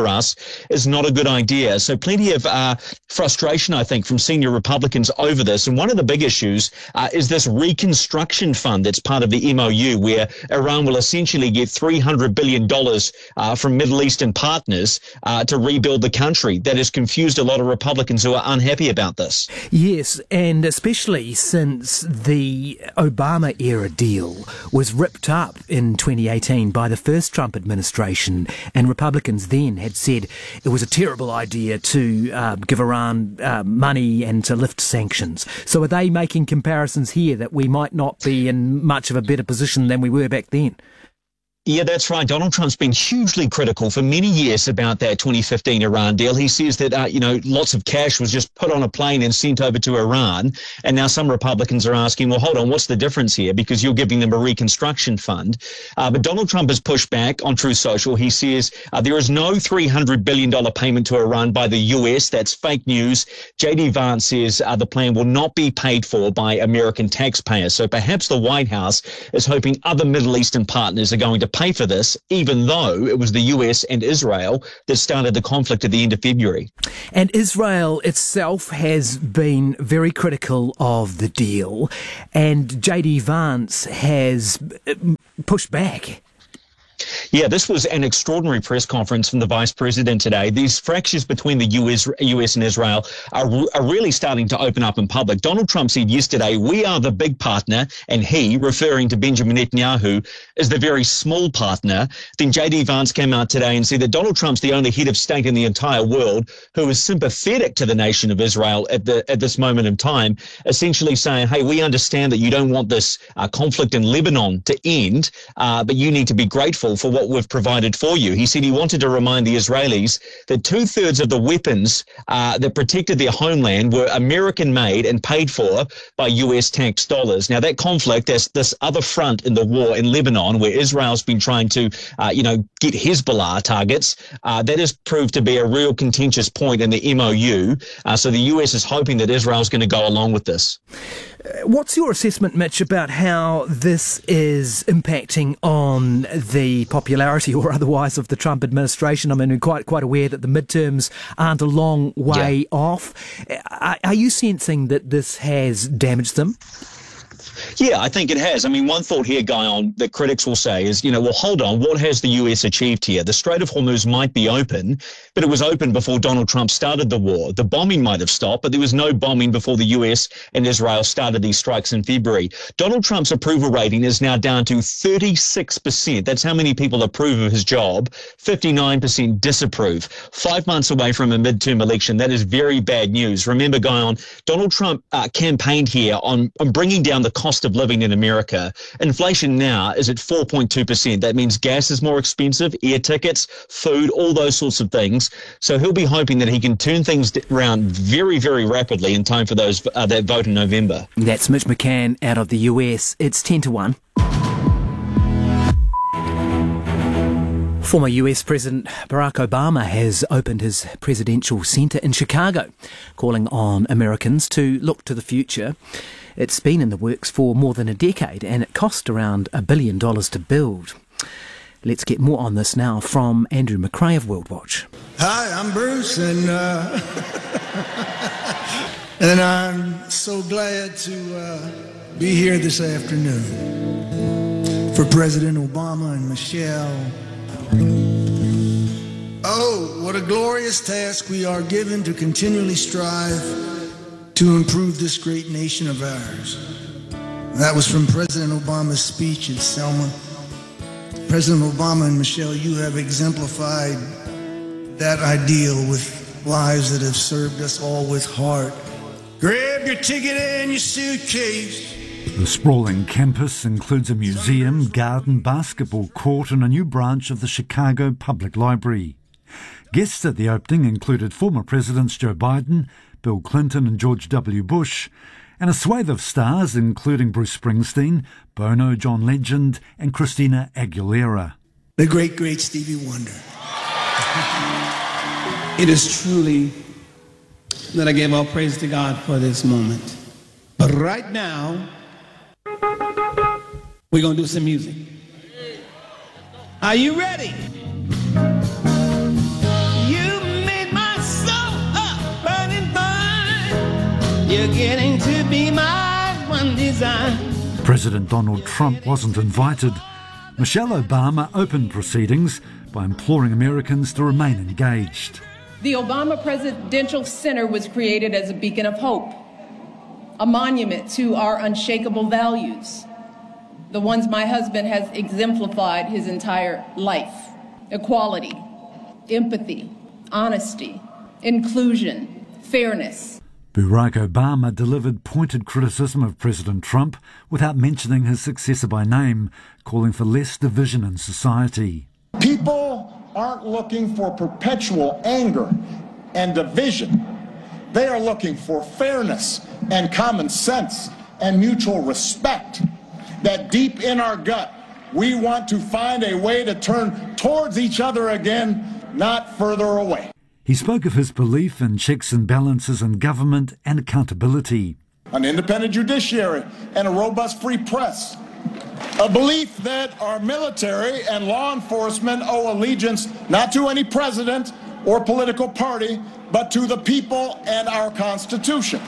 for us is not a good idea. So plenty of uh, frustration, I think, from senior Republicans over this. And one of the big issues uh, is this reconstruction fund that's part of the M O U, where Iran will essentially get three hundred billion dollars uh, from Middle Eastern partners uh, to rebuild the country. That has confused a lot of Republicans who are unhappy about this. Yes, and especially since the Obama-era deal was ripped up in twenty eighteen by the first Trump administration, and Republicans then had said it was a terrible idea to uh, give Iran uh, money and to lift sanctions. So are they making comparisons here that we might not be in much of a better position than we were back then? Yeah, that's right. Donald Trump's been hugely critical for many years about that twenty fifteen Iran deal. He says that, uh, you know, lots of cash was just put on a plane and sent over to Iran. And now some Republicans are asking, well, hold on, what's the difference here? Because you're giving them a reconstruction fund. Uh, but Donald Trump has pushed back on Truth Social. He says uh, there is no three hundred billion dollars payment to Iran by the U S. That's fake news. J D Vance says uh, the plan will not be paid for by American taxpayers. So perhaps the White House is hoping other Middle Eastern partners are going to pay for this, even though it was the U S and Israel that started the conflict at the end of February. And Israel itself has been very critical of the deal, and J D Vance has pushed back. Yeah, this was an extraordinary press conference from the Vice President today. These fractures between the U S, U S and Israel are, are really starting to open up in public. Donald Trump said yesterday, we are the big partner, and he, referring to Benjamin Netanyahu, is the very small partner. Then J D Vance came out today and said that Donald Trump's the only head of state in the entire world who is sympathetic to the nation of Israel at the at this moment in time, essentially saying, hey, we understand that you don't want this uh, conflict in Lebanon to end, uh, but you need to be grateful for what we've provided for you. He said he wanted to remind the Israelis that two-thirds of the weapons uh, that protected their homeland were American-made and paid for by U S tax dollars. Now, that conflict, as this other front in the war in Lebanon, where Israel's been trying to, uh, you know, get Hezbollah targets, uh, that has proved to be a real contentious point in the M O U. Uh, so the U S is hoping that Israel's going to go along with this. What's your assessment, Mitch, about how this is impacting on the popularity or otherwise of the Trump administration? I mean, we're quite quite aware that the midterms aren't a long way yeah. off. Are, are you sensing that this has damaged them? Yeah, I think it has. I mean, one thought here, Guyon, that critics will say is, you know, well, hold on, what has the U S achieved here? The Strait of Hormuz might be open, but it was open before Donald Trump started the war. The bombing might have stopped, but there was no bombing before the U S and Israel started these strikes in February. Donald Trump's approval rating is now down to thirty-six percent. That's how many people approve of his job. fifty-nine percent disapprove. Five months away from a midterm election, that is very bad news. Remember, Guyon, Donald Trump uh, campaigned here on, on bringing down the cost of living in America. Inflation now is at four point two percent. That means gas is more expensive, air tickets, food, all those sorts of things. So he'll be hoping that he can turn things around very, very rapidly in time for those uh, that vote in November. That's Mitch McCann out of the U S. It's ten to one. Former U S President Barack Obama has opened his presidential centre in Chicago, calling on Americans to look to the future. It's been in the works for more than a decade, and it cost around a billion dollars to build. Let's get more on this now from Andrew McRae of World Watch. Hi, I'm Bruce, and uh, and I'm so glad to uh, be here this afternoon for President Obama and Michelle. Oh, what a glorious task we are given to continually strive to improve this great nation of ours. That was from President Obama's speech in Selma. President Obama and Michelle, you have exemplified that ideal with lives that have served us all with heart. Grab your ticket and your suitcase. The sprawling campus includes a museum, garden, basketball court and a new branch of the Chicago Public Library. Guests at the opening included former Presidents Joe Biden, Bill Clinton and George W. Bush, and a swathe of stars including Bruce Springsteen, Bono, John Legend and Christina Aguilera. The great, great Stevie Wonder. It is truly that I give all praise to God for this moment. But right now, we're going to do some music. Are you ready? You're getting to be my one desire. President Donald Trump wasn't invited. Michelle Obama opened proceedings by imploring Americans to remain engaged. The Obama Presidential Center was created as a beacon of hope, a monument to our unshakable values, the ones my husband has exemplified his entire life: equality, empathy, honesty, inclusion, fairness. Barack Obama delivered pointed criticism of President Trump without mentioning his successor by name, calling for less division in society. People aren't looking for perpetual anger and division. They are looking for fairness and common sense and mutual respect. That deep in our gut, we want to find a way to turn towards each other again, not further away. He spoke of his belief in checks and balances in government and accountability. An independent judiciary and a robust free press. A belief that our military and law enforcement owe allegiance not to any president or political party, but to the people and our Constitution.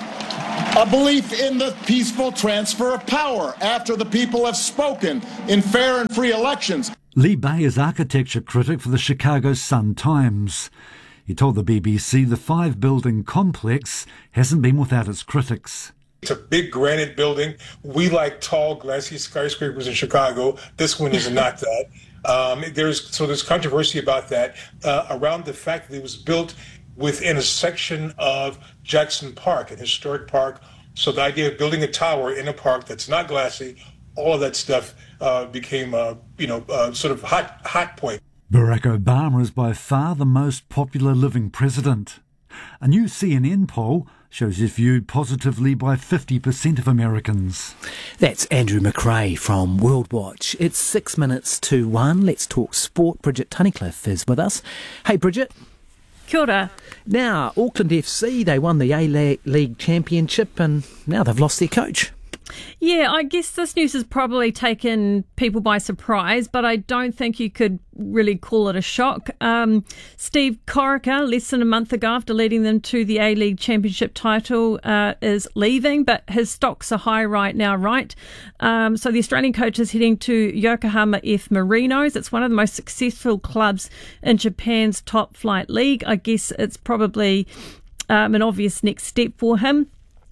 A belief in the peaceful transfer of power after the people have spoken in fair and free elections. Lee Bay is architecture critic for the Chicago Sun-Times. He told the B B C the five-building complex hasn't been without its critics. It's a big granite building. We like tall, glassy skyscrapers in Chicago. This one is not that. Um, there's so there's controversy about that uh, around the fact that it was built within a section of Jackson Park, an historic park. So the idea of building a tower in a park that's not glassy, all of that stuff uh, became, uh, you know, uh, sort of hot hot point. Barack Obama is by far the most popular living president. A new C N N poll shows he's viewed positively by fifty percent of Americans. That's Andrew McRae from World Watch. It's six minutes to one. Let's talk sport. Bridget Tunnicliffe is with us. Hey, Bridget. Kia ora. Now, Auckland F C, they won the A-League Championship and now they've lost their coach. Yeah, I guess this news has probably taken people by surprise, but I don't think you could really call it a shock. Um, Steve Corica, less than a month ago after leading them to the A-League Championship title, uh, is leaving, but his stocks are high right now, right? Um, so the Australian coach is heading to Yokohama F Marinos. It's one of the most successful clubs in Japan's top flight league. I guess it's probably um, an obvious next step for him.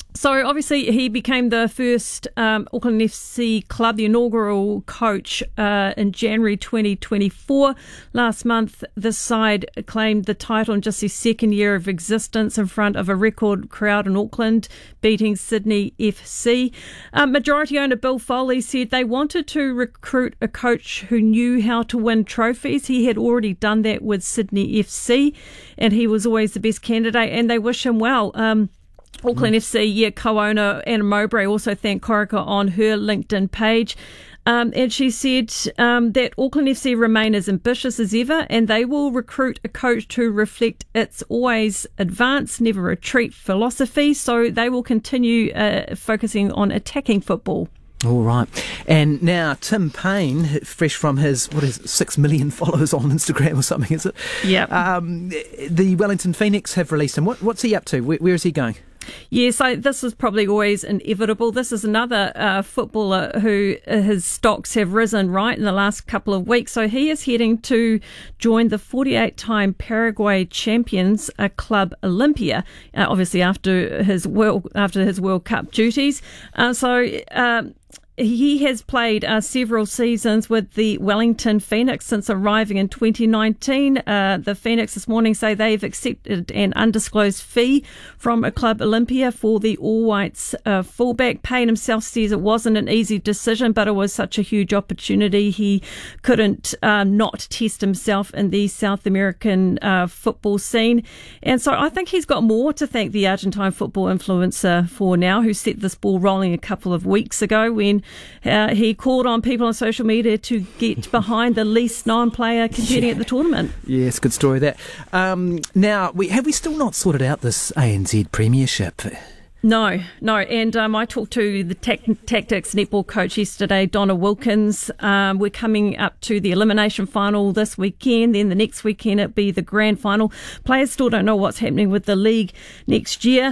So obviously he became the first um, Auckland F C club, the inaugural coach uh, in January twenty twenty-four. Last month, the side claimed the title in just his second year of existence in front of a record crowd in Auckland, beating Sydney F C. Um, majority owner Bill Foley said they wanted to recruit a coach who knew how to win trophies. He had already done that with Sydney F C, and he was always the best candidate, and they wish him well. Um, Auckland mm. F C, yeah, co-owner Anna Mowbray also thanked Corica on her LinkedIn page. Um, and she said um, that Auckland F C remain as ambitious as ever, and they will recruit a coach to reflect its always advance, never retreat philosophy. So they will continue uh, focusing on attacking football. All right. And now Tim Payne, fresh from his, what is it, six million followers on Instagram or something, is it? Yeah. Um, the Wellington Phoenix have released him. What, what's he up to? Where, where is he going? Yeah, so this is probably always inevitable. This is another uh, footballer who uh, his stocks have risen right in the last couple of weeks. So he is heading to join the forty-eight-time Paraguay champions uh, club Olympia, uh, obviously after his world after his World Cup duties. Uh, so. Um, He has played uh, several seasons with the Wellington Phoenix since arriving in twenty nineteen. Uh, the Phoenix this morning say they've accepted an undisclosed fee from a club Olympia for the All Whites uh, fullback. Payne himself says it wasn't an easy decision, but it was such a huge opportunity. He couldn't uh, not test himself in the South American uh, football scene. And so I think he's got more to thank the Argentine football influencer for now, who set this ball rolling a couple of weeks ago when Uh, he called on people on social media to get behind the least known player competing yeah. at the tournament. Yes, good story that. Um, now, we, have we still not sorted out this A N Z Premiership? No, no. And um, I talked to the tac- Tactics netball coach yesterday, Donna Wilkins. Um, we're coming up to the elimination final this weekend. Then the next weekend it'll be the grand final. Players still don't know what's happening with the league next year.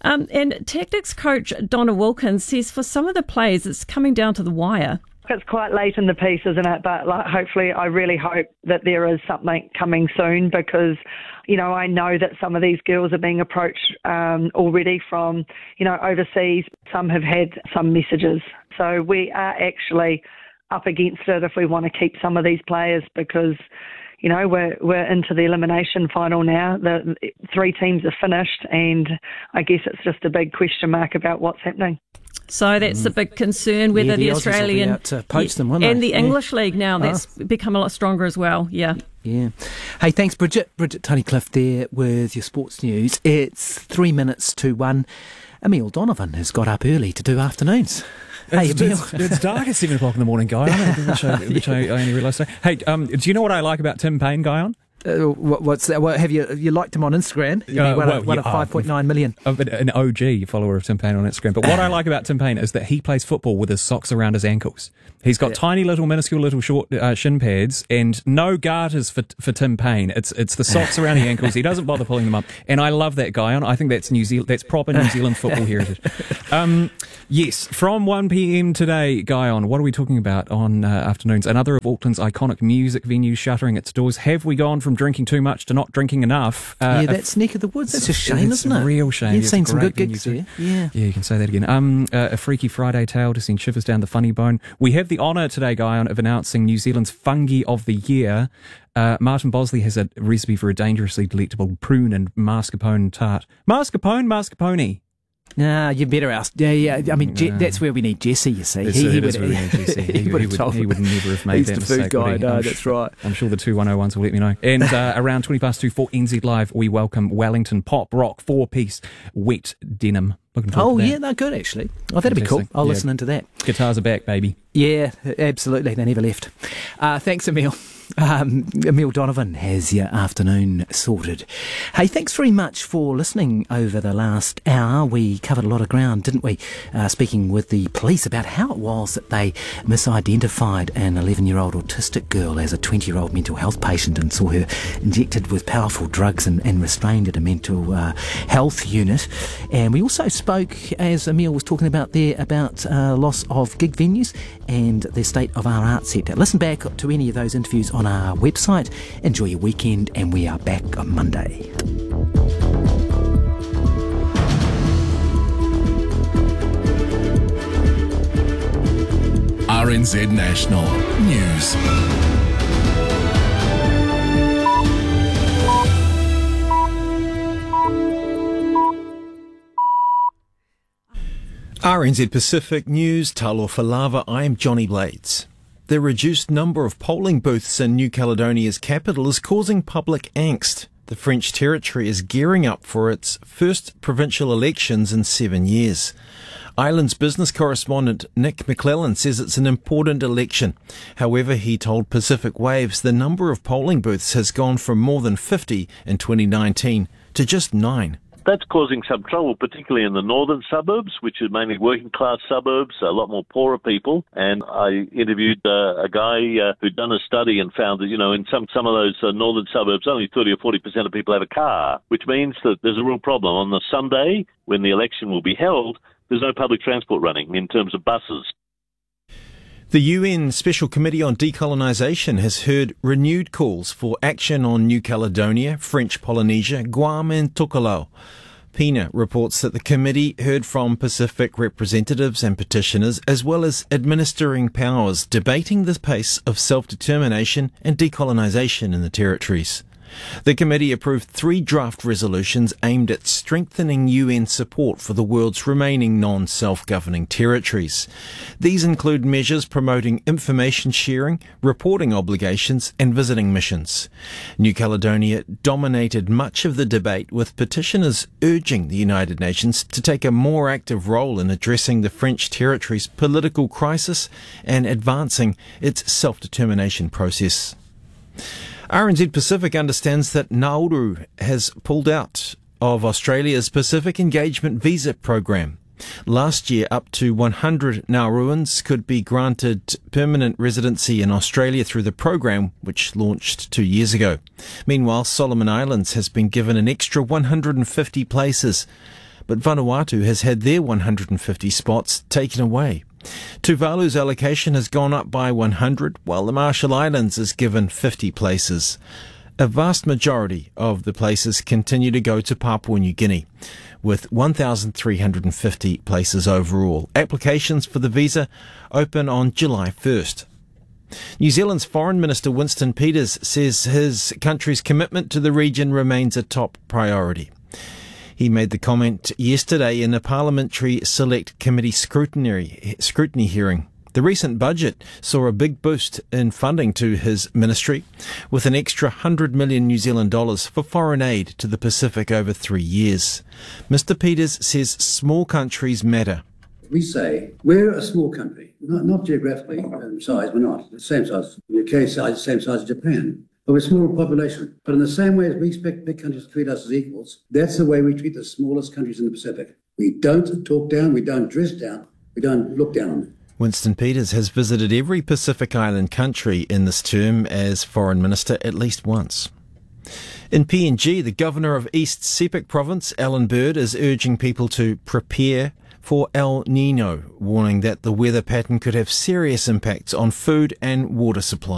Um, and tactics coach Donna Wilkins says for some of the players, it's coming down to the wire. It's quite late in the piece, isn't it? But like, hopefully, I really hope that there is something coming soon because, you know, I know that some of these girls are being approached um, already from, you know, overseas. Some have had some messages. So we are actually up against it if we want to keep some of these players because, you know, we're we're into the elimination final now. The three teams are finished, and I guess it's just a big question mark about what's happening. So that's mm. the big concern, whether yeah, the, the Aussies Australian will be out to poach them, won't and they? the yeah. English League now, that's oh. become a lot stronger as well. Yeah. Yeah. Hey, thanks, Bridget. Bridget Tunnicliffe there with your sports news. It's three minutes to one. Emil Donovan has got up early to do afternoons. Hey, it's, it's, it's dark at seven o'clock in the morning, Guy, which, I, which I, I only realised. So. Hey, um, do you know what I like about Tim Payne, Guy? Uh, what, what's that? What, have you you liked him on Instagram? You uh, one well, of, one yeah, of five point nine million. I'm an O G follower of Tim Payne on Instagram. But what I like about Tim Payne is that he plays football with his socks around his ankles. He's got yeah. tiny little, minuscule little short uh, shin pads and no garters for for Tim Payne. It's it's the socks around the ankles. He doesn't bother pulling them up. And I love that guy. I think that's New Zealand. That's proper New Zealand football heritage. Um, yes, from one p.m. today, Guyon, what are we talking about on uh, afternoons? Another of Auckland's iconic music venues shuttering its doors. Have we gone from drinking too much to not drinking enough? Uh, yeah, that's neck of the woods. That's a shame, isn't it? It's a real shame. You've it's seen some good gigs there. Yeah. Yeah, you can say that again. Um, uh, a Freaky Friday tale to send shivers down the funny bone. We have the honour today, Guyon, of announcing New Zealand's Fungi of the Year. Uh, Martin Bosley has a recipe for a dangerously delectable prune and mascarpone tart. Mascarpone, mascarpone. Nah, you better ask. Yeah, yeah. I mean, Je- that's where we need Jesse. You see, it's, he, he, he would, would, he, Jesse. he, he, would, he, would, he would never have made He's that the mistake. Food guy. No, I'm that's sure, right. I'm sure the two one oh ones will let me know. And uh, around twenty past two for N Z Live, we welcome Wellington pop rock four piece wet denim. Looking forward oh to that. yeah, no, good actually. Oh, that'd be cool. I'll yeah. listen into that. Guitars are back, baby. Yeah, absolutely. They never left. Uh, thanks, Emil. Um, Emil Donovan has your afternoon sorted. Hey, thanks very much for listening over the last hour. We covered a lot of ground, didn't we? Uh, speaking with the police about how it was that they misidentified an eleven-year-old autistic girl as a twenty-year-old mental health patient and saw her injected with powerful drugs and, and restrained at a mental uh, health unit. And we also spoke, as Emil was talking about there, about uh, loss of gig venues and the state of our arts sector. Listen back to any of those interviews on our website. Enjoy your weekend, and we are back on Monday. R N Z National News. R N Z Pacific News, Talofa Lava, I am Johnny Blades. The reduced number of polling booths in New Caledonia's capital is causing public angst. The French territory is gearing up for its first provincial elections in seven years. Island's business correspondent Nick McClellan says it's an important election. However, he told Pacific Waves the number of polling booths has gone from more than fifty in twenty nineteen to just nine. That's causing some trouble, particularly in the northern suburbs, which are mainly working-class suburbs, a lot more poorer people. And I interviewed uh, a guy uh, who'd done a study and found that, you know, in some, some of those uh, northern suburbs, only thirty or forty percent of people have a car, which means that there's a real problem. On the Sunday, when the election will be held, there's no public transport running in terms of buses. The U N Special Committee on Decolonisation has heard renewed calls for action on New Caledonia, French Polynesia, Guam and Tokelau. PINA reports that the committee heard from Pacific representatives and petitioners, as well as administering powers, debating the pace of self-determination and decolonisation in the territories. The committee approved three draft resolutions aimed at strengthening U N support for the world's remaining non-self-governing territories. These include measures promoting information sharing, reporting obligations and visiting missions. New Caledonia dominated much of the debate, with petitioners urging the United Nations to take a more active role in addressing the French territory's political crisis and advancing its self-determination process. R N Z Pacific understands that Nauru has pulled out of Australia's Pacific Engagement Visa Program. Last year, up to one hundred Nauruans could be granted permanent residency in Australia through the program, which launched two years ago. Meanwhile, Solomon Islands has been given an extra one hundred fifty places. but Vanuatu has had their one hundred fifty spots taken away. Tuvalu's allocation has gone up by one hundred, while the Marshall Islands is given fifty places. A vast majority of the places continue to go to Papua New Guinea, with one thousand three hundred fifty places overall. Applications for the visa open on July first. New Zealand's Foreign Minister Winston Peters says his country's commitment to the region remains a top priority. He made the comment yesterday in a Parliamentary Select Committee scrutiny, scrutiny hearing. The recent budget saw a big boost in funding to his ministry, with an extra one hundred million New Zealand dollars for foreign aid to the Pacific over three years. Mister Peters says small countries matter. We say we're a small country, not, not geographically um, size, we're not. The same size, the U K size, the same size as Japan. But we're a small population. But in the same way as we expect big countries to treat us as equals, that's the way we treat the smallest countries in the Pacific. We don't talk down, we don't dress down, we don't look down on them. Winston Peters has visited every Pacific Island country in this term as Foreign Minister at least once. In P N G, the Governor of East Sepik Province, Alan Bird, is urging people to prepare for El Nino, warning that the weather pattern could have serious impacts on food and water supply.